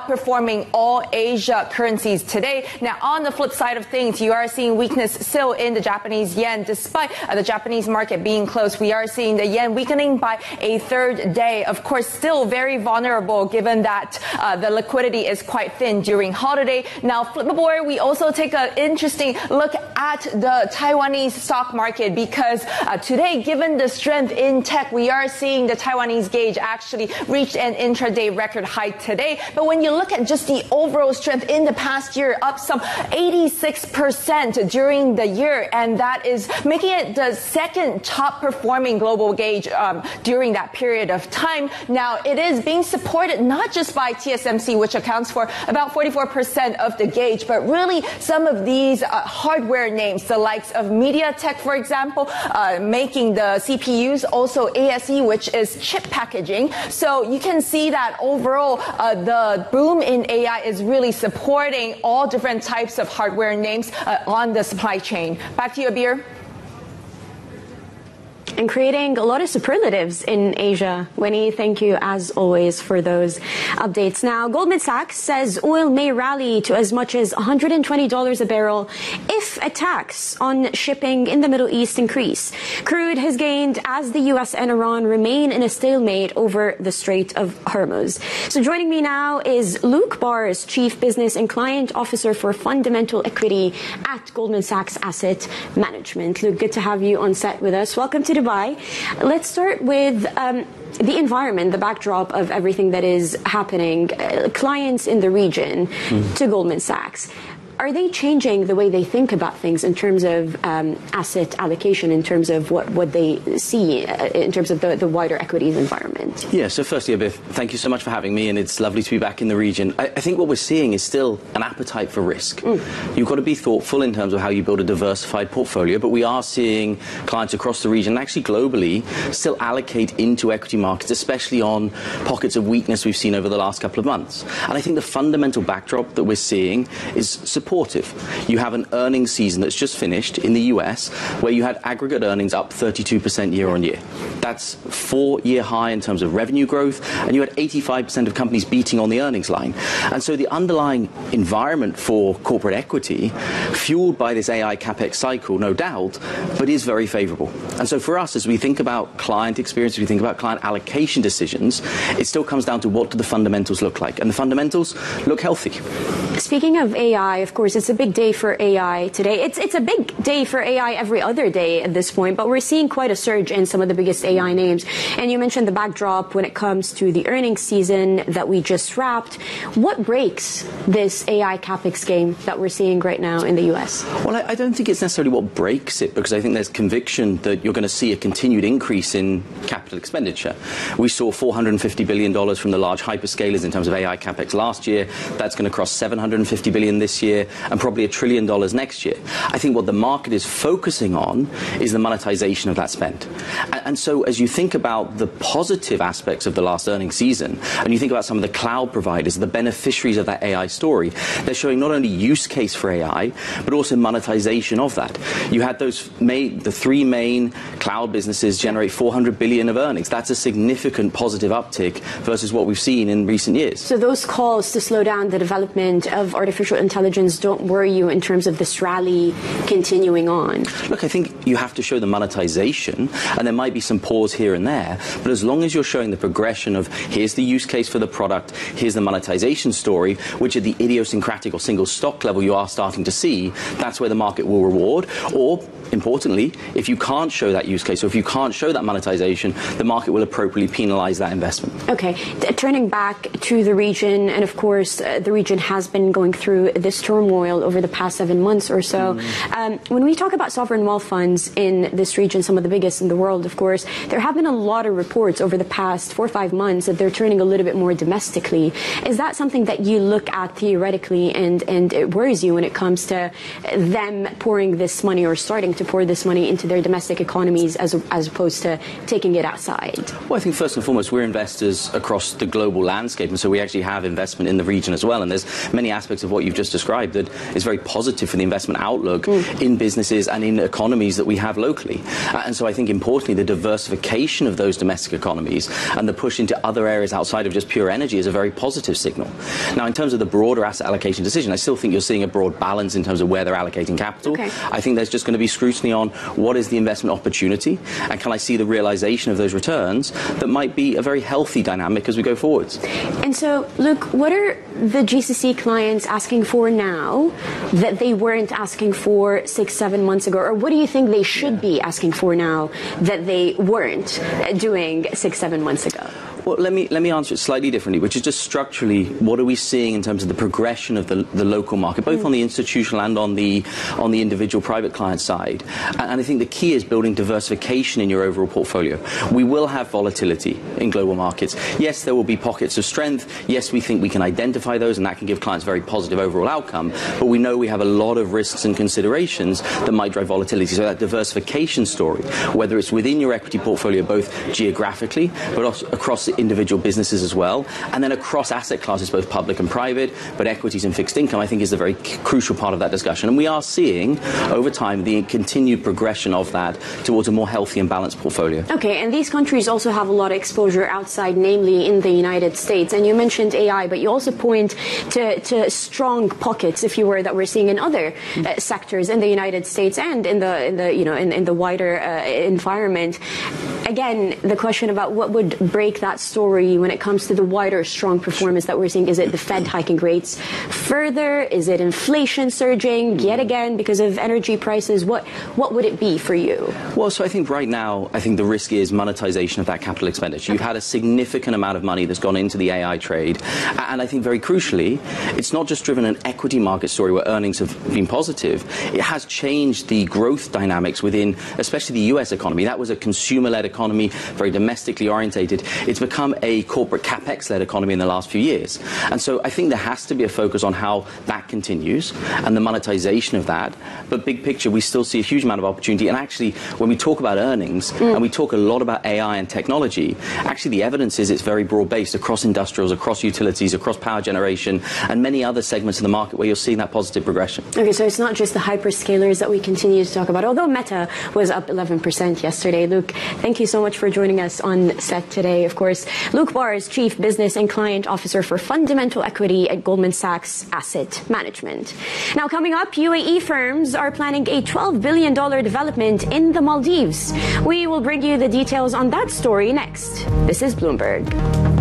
outperforming all Asia currencies today. Now, on the flip side of things, you are seeing weakness still in the Japanese yen. Despite the Japanese market being closed, we are seeing the yen weakening by a third day. Of course, still very vulnerable given that the liquidity is quite thin during holiday. Now, Flipboard, we also take an interesting look at the Taiwanese stock market because today, given the strength in tech, we are seeing the Taiwanese gauge actually reach an intraday record high today. But when you look at just the overall strength in the past year, up some 86% during the year, and that is making it the second top performing global gauge during that period of time. Now, it is being supported not just by TSMC, which accounts for about 44% of the gauge, but really some of these hardware names, the likes of MediaTek, for example, making the CPUs, also ASE, which is chip packaging. So you can see that overall, the boom in AI is really supporting all different types of hardware names on the supply chain. Back to you, Abir. And creating a lot of superlatives in Asia. Winnie, thank you as always for those updates. Now, Goldman Sachs says oil may rally to as much as $120 a barrel if attacks on shipping in the Middle East increase. Crude has gained as the U.S. and Iran remain in a stalemate over the Strait of Hormuz. So joining me now is Luke Bars, Chief Business and Client Officer for Fundamental Equity at Goldman Sachs Asset Management. Luke, good to have you on set with us. Welcome to Dubai. Let's start with the environment, the backdrop of everything that is happening. Clients in the region to Goldman Sachs, are they changing the way they think about things in terms of asset allocation, in terms of what they see, in terms of the wider equities environment? Yeah, so firstly, Abir, thank you so much for having me, and it's lovely to be back in the region. I think what we're seeing is still an appetite for risk. You've got to be thoughtful in terms of how you build a diversified portfolio, but we are seeing clients across the region, and actually globally, still allocate into equity markets, especially on pockets of weakness we've seen over the last couple of months. And I think the fundamental backdrop that we're seeing is supportive. You have an earnings season that's just finished in the US where you had aggregate earnings up 32% year on year. That's 4-year high in terms of revenue growth, and you had 85% of companies beating on the earnings line. And so the underlying environment for corporate equity, fueled by this AI CapEx cycle, no doubt, but is very favorable. And so for us, as we think about client experience, as we think about client allocation decisions, it still comes down to what do the fundamentals look like? And the fundamentals look healthy. Speaking of AI, of course, it's a big day for AI today. It's a big day for AI every other day at this point, but we're seeing quite a surge in some of the biggest AI names. And you mentioned the backdrop when it comes to the earnings season that we just wrapped. What breaks this AI CapEx game that we're seeing right now in the US? Well, I don't think it's necessarily what breaks it, because I think there's conviction that you're going to see a continued increase in capital expenditure. We saw $450 billion from the large hyperscalers in terms of AI CapEx last year. That's going to cross $750 billion this year, and probably $1 trillion next year. I think what the market is focusing on is the monetization of that spend. And so as you think about the positive aspects of the last earnings season, and you think about some of the cloud providers, the beneficiaries of that AI story, they're showing not only use case for AI, but also monetization of that. You had the 3 main cloud businesses generate $400 billion of earnings. That's a significant positive uptick versus what we've seen in recent years. So those calls to slow down the development of artificial intelligence don't worry you in terms of this rally continuing on? Look, I think you have to show the monetization, and there might be some pause here and there, but as long as you're showing the progression of here's the use case for the product, here's the monetization story, which at the idiosyncratic or single stock level you are starting to see, that's where the market will reward. Or, importantly, if you can't show that use case, or if you can't show that monetization, the market will appropriately penalize that investment. Okay, turning back to the region, and of course, the region has been going through this turmoil over the past 7 months or so. When we talk about sovereign wealth funds in this region, some of the biggest in the world, of course, there have been a lot of reports over the past 4 or 5 months that they're turning a little bit more domestically. Is that something that you look at theoretically and it worries you when it comes to them pouring this money or starting to pour this money into their domestic economies as opposed to taking it outside? Well, I think first and foremost, we're investors across the global landscape, and so we actually have investment in the region as well. And there's many aspects of what you've just described that is very positive for the investment outlook in businesses and in economies that we have locally. And so I think importantly, the diversification of those domestic economies and the push into other areas outside of just pure energy is a very positive signal. Now, in terms of the broader asset allocation decision, I still think you're seeing a broad balance in terms of where they're allocating capital. Okay. I think there's just going to be scrutiny on what is the investment opportunity and can I see the realization of those returns that might be a very healthy dynamic as we go forwards. And so, Luke, what are the GCC clients asking for now that they weren't asking for 6-7 months ago? Or what do you think they should be asking for now that they weren't doing 6-7 months ago? Well, let me answer it slightly differently, which is just structurally, what are we seeing in terms of the progression of the local market, both on the institutional and on the individual private client side? And I think the key is building diversification in your overall portfolio. We will have volatility in global markets. Yes, there will be pockets of strength. Yes, we think we can identify those, and that can give clients very positive overall outcome. But we know we have a lot of risks and considerations that might drive volatility. So that diversification story, whether it's within your equity portfolio, both geographically, but also across the individual businesses as well, and then across asset classes, both public and private, but equities and fixed income, I think is a very crucial part of that discussion. And we are seeing, over time, the continued progression of that towards a more healthy and balanced portfolio. Okay, and these countries also have a lot of exposure outside, namely in the United States. And you mentioned AI, but you also point to strong pockets, if you were, that we're seeing in other sectors in the United States and in the wider environment. Again, the question about what would break that story when it comes to the wider strong performance that we're seeing. Is it the Fed hiking rates further? Is it inflation surging yet again because of energy prices? What would it be for you? Well, so I think right now, I think the risk is monetization of that capital expenditure. You've had a significant amount of money that's gone into the AI trade. And I think very crucially, it's not just driven an equity market story where earnings have been positive. It has changed the growth dynamics within, especially the US economy. That was a consumer-led economy, very domestically orientated. It's become a corporate capex-led economy in the last few years. And so I think there has to be a focus on how that continues and the monetization of that. But big picture, we still see a huge amount of opportunity. And actually, when we talk about earnings and we talk a lot about AI and technology, actually the evidence is it's very broad-based across industrials, across utilities, across power generation, and many other segments of the market where you're seeing that positive progression. Okay, so it's not just the hyperscalers that we continue to talk about, although Meta was up 11% yesterday. Luke, thank you so much for joining us on set today. Of course, Luke Barr is Chief Business and Client Officer for Fundamental Equity at Goldman Sachs Asset Management. Now, coming up, UAE firms are planning a $12 billion development in the Maldives. We will bring you the details on that story next. This is Bloomberg.